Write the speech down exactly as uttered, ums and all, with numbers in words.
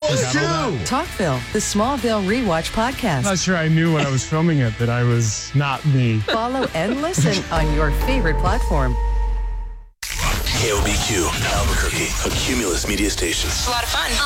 Talkville, the Smallville Rewatch podcast. I'm not sure I knew when I was filming it that I was not me. Follow and listen on your favorite platform. K O B Q, Albuquerque, a Cumulus media station. It's a lot of fun.